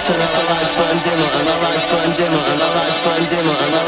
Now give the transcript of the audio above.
turn all the lights, burn dimmer, and the lights burn dimmer.